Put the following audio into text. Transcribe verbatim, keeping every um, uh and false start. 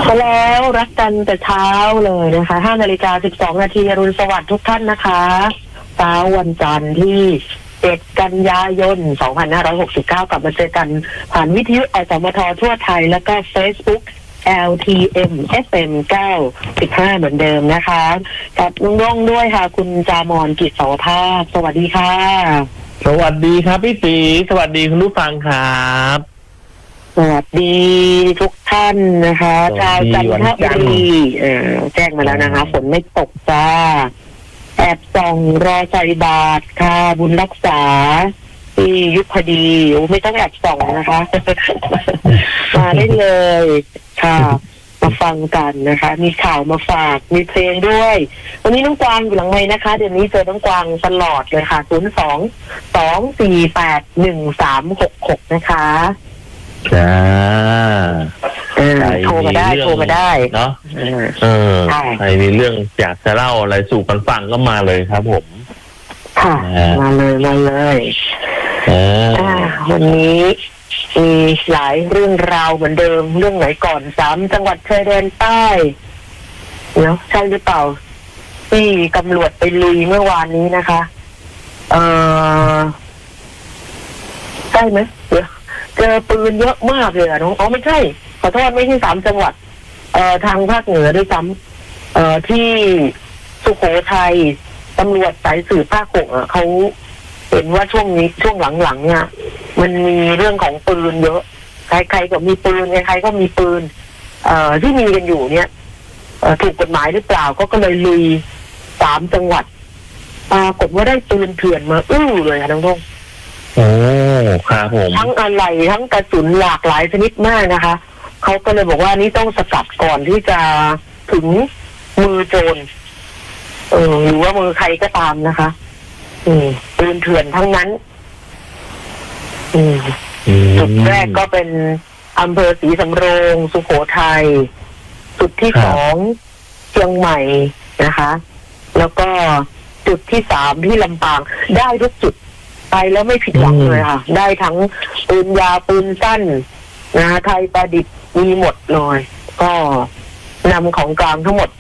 มาแล้วรักกันแต่เช้าเลยนะคะห้านาฬิกาสิบสองนาทีอรุณสวัสดิ์ทุกท่านนะคะเช้าวันจันทร์ที่เจ็ดกันยายนสองพันห้าร้อยหกสิบเก้ากลับมาเจอกันผ่านวิทยุอสมททั่วไทยแล้วก็ Facebook แอล ที เอ็ม เอฟ เอ็ม เก้าสิบห้าเหมือนเดิมนะคะกับลุงร่องด้วยค่ะคุณจามอนกิจสาวภาคสวัสดีค่ะสวัสดีครับพี่ตีสวัสดีคุณผู้ฟังครับสวัสดีทุกท่านนะคะชาวจันทบุรีเออแจ้งมาแล้วนะคะฝนไม่ตกจ้าแอบส่องรอใจบาทค่ะบุญรักษาที่ยุพดีโอ้ไม่ต้องแอบส่องนะคะ มาได้เลยค่ะมาฟังกันนะคะมีข่าวมาฝากมีเพลงด้วยวันนี้น้องกวางอยู่หลังไมค์นะคะเดี๋ยวนี้เจอน้องกวางตลอดเลยค่ะศูนย์สองสองสี่แปดหนึ่งสามหกหกนะคะจ้าโทรมาได้โทรมาได้เนาะเออใครมีเรื่องอยากจะเล่าอะไรสู่กันฟังก็มาเลยครับผมค่ะมาเลยมาเลยวันนี้มีหลายเรื่องราวเหมือนเดิมเรื่องไหนก่อนสามจังหวัดชายแดนใต้เนาะใช่หรือเปล่าที่ตำรวจไปลุยเมื่อวานนี้นะคะเออใช่ไหมเดี๋ยวเจอปืนเยอะมากเลยอ่ะน้องอ๋อไม่ใช่ขอโทษไม่ใช่สามจังหวัดเอ่อทางภาคเหนือด้วยซ้ำเอ่อที่สุโขทัยตำรวจสายสืบภาคหกอ่ะเขาเห็นว่าช่วงนี้ช่วงหลังๆเนี่ยมันมีเรื่องของปืนเยอะใครๆก็มีปืนใครๆก็มีปืนเอ่อที่มีกันอยู่เนี่ยเอ่อถูกกฎหมายหรือเปล่าก็ก็เลยลุยสามจังหวัดปรากฏว่าได้ปืนเถื่อนมาอื้อเลยค่ะน้องทงโอ้ครับผมทั้งอะไรทั้งกระสุนหลากหลายชนิดมากนะคะเขาก็เลยบอกว่านี่ต้องสกัดก่อนที่จะถึงมือโจรเออหรือว่ามือใครก็ตามนะคะอืมปืนเถื่อนทั้งนั้นอืมจุดแรกก็เป็นอำเภอศรีสำโรงสุโขทัยจุดที่สองเชียงใหม่นะคะแล้วก็จุดที่สามที่ลำปางได้ทุกจุดไปแล้วไม่ผิดหวังเลยค่ะได้ทั้งปืนยาวปืนสั้นนะไทยประดิษฐ์มีหมดเลยก็นำของกลางทั้งหมด